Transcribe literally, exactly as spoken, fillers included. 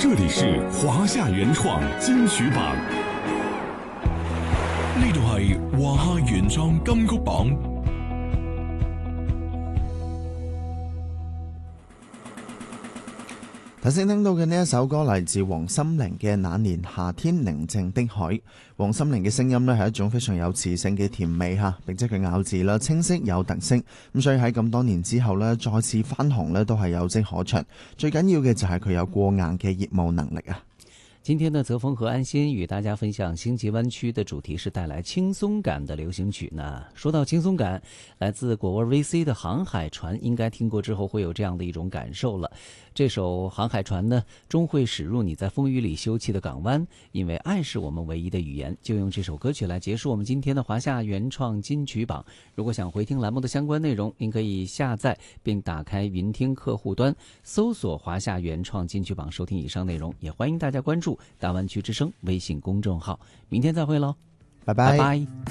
这里是華夏原創金曲榜， 呢度係華夏原創金曲榜。 頭先聽到嘅呢一首歌嚟自黃心凌嘅《那年夏天寧靜的海》。黃心凌嘅聲音呢係一種非常有磁性嘅甜美嚇，並且佢咬字啦清晰有特色，咁所以喺咁多年之後呢，再次翻紅呢都係有跡可循。最緊要嘅就係佢有過硬嘅業務能力啊！ 今天呢，澤峰和安心與大家分享星際灣區的主題是帶來輕鬆感的流行曲呢。說到輕鬆感，來自果窩 V C 的《航海船》應該聽過之後會有這樣的一種感受了。這首《航海船》呢，終會駛入你在風雨裏休憩的港灣，因為愛是我們唯一的語言。就用這首歌曲來結束我們今天的華夏原創金曲榜。如果想回聽欄目的相關內容，您可以下載並打開雲聽客戶端，搜索華夏原創金曲榜收聽以上內容。也歡迎大家關注大灣區之聲微信公眾號。明天再會嘍， 拜拜。 拜拜。